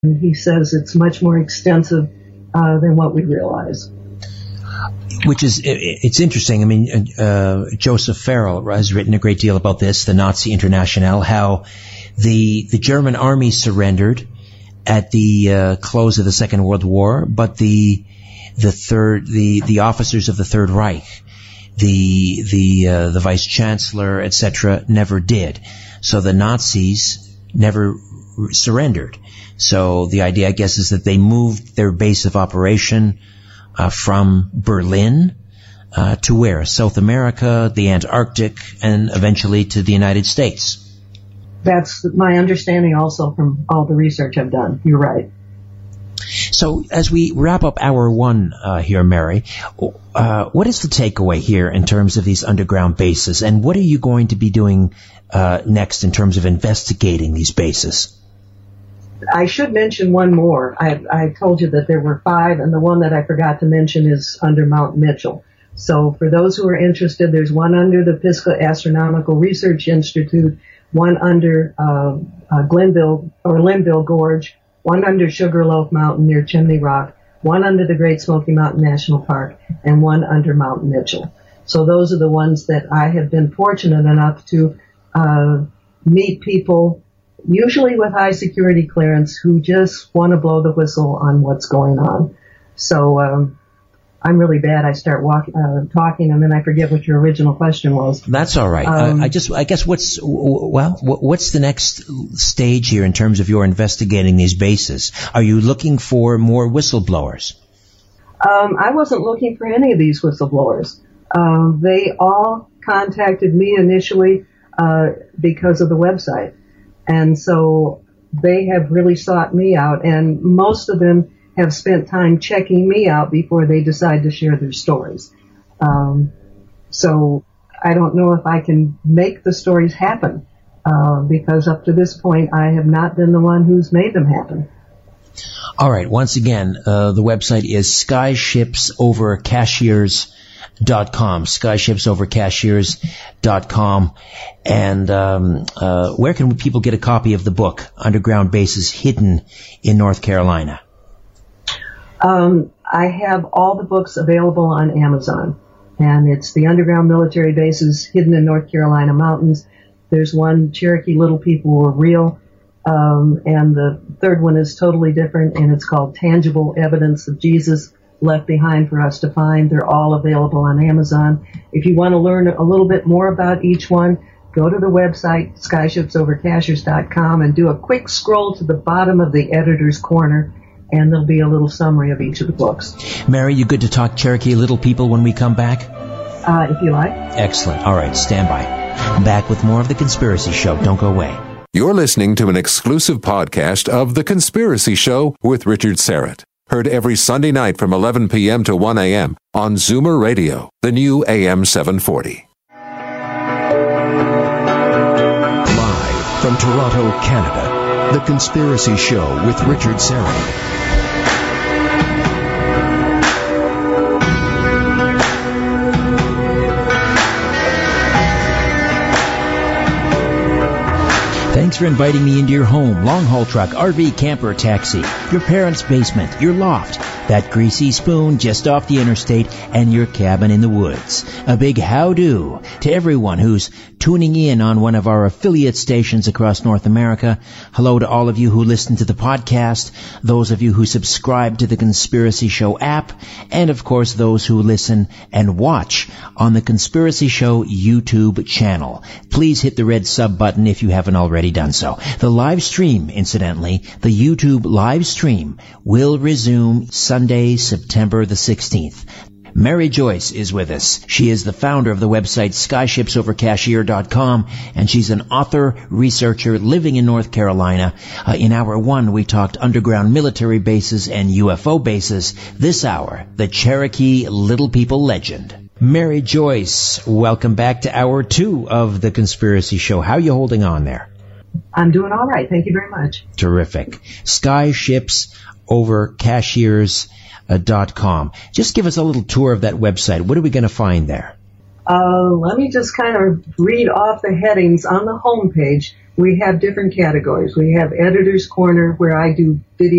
And he says it's much more extensive than what we realize. Which is, it's interesting. I mean, Joseph Farrell has written a great deal about this, the Nazi Internationale, how the German army surrendered at the close of the Second World War, but the officers of the Third Reich, the Vice Chancellor, etc., never did. So the Nazis never surrendered. So the idea, I guess, is that they moved their base of operation from Berlin to where? South America, the Antarctic, and eventually to the United States. That's my understanding also from all the research I've done. You're right. So as we wrap up hour one here, Mary, what is the takeaway here in terms of these underground bases, and what are you going to be doing next in terms of investigating these bases? I should mention one more. I told you that there were 5, and the one that I forgot to mention is under Mount Mitchell. So for those who are interested, there's one under the Pisgah Astronomical Research Institute, one under Linville Gorge, one under Sugarloaf Mountain near Chimney Rock, one under the Great Smoky Mountain National Park, and one under Mount Mitchell. So those are the ones that I have been fortunate enough to meet people, usually with high security clearance, who just want to blow the whistle on what's going on. So I'm really bad. I start talking, and then I forget what your original question was. That's all right. I guess what's the next stage here in terms of your investigating these bases? Are you looking for more whistleblowers? I wasn't looking for any of these whistleblowers. They all contacted me initially because of the website. And so they have really sought me out, and most of them have spent time checking me out before they decide to share their stories. So I don't know if I can make the stories happen, because up to this point I have not been the one who's made them happen. All right. Once again, the website is skyshipsovercashiers.com, skyshipsovercashiers.com. And where can people get a copy of the book, Underground Bases Hidden in North Carolina? I have all the books available on Amazon, and it's the Underground Military Bases Hidden in North Carolina Mountains. There's one, Cherokee Little People Were Real, and the third one is totally different, and it's called Tangible Evidence of Jesus Left Behind for Us to Find. They're all available on Amazon. If you want to learn a little bit more about each one, go to the website, skyshipsovercashiers.com, and do a quick scroll to the bottom of the editor's corner, and there'll be a little summary of each of the books. Mary, you good to talk Cherokee Little People when we come back? If you like. Excellent. All right, stand by. Back with more of The Conspiracy Show. Don't go away. You're listening to an exclusive podcast of The Conspiracy Show with Richard Serrett. Heard every Sunday night from 11 p.m. to 1 a.m. on Zoomer Radio, the new AM 740. Live from Toronto, Canada, The Conspiracy Show with Richard Serrett. Thanks for inviting me into your home, long-haul truck, RV, camper, taxi, your parents' basement, your loft, that greasy spoon just off the interstate, and your cabin in the woods. A big how-do to everyone who's tuning in on one of our affiliate stations across North America. Hello to all of you who listen to the podcast, those of you who subscribe to the Conspiracy Show app, and of course those who listen and watch on the Conspiracy Show YouTube channel. Please hit the red sub button if you haven't already done so. The live stream, incidentally, the YouTube live stream will resume Sunday, September the 16th. Mary Joyce is with us. She is the founder of the website skyshipsovercashier.com, and she's an author, researcher living in North Carolina. In hour one, we talked underground military bases and UFO bases. This hour, the Cherokee Little People legend. Mary Joyce, welcome back to hour two of The Conspiracy Show. How are you holding on there? I'm doing all right. Thank you very much. Terrific. Skyshipsovercashiers.com. Just give us a little tour of that website. What are we going to find there? Let me just kind of read off the headings on the home page. We have different categories. We have Editor's Corner, where I do video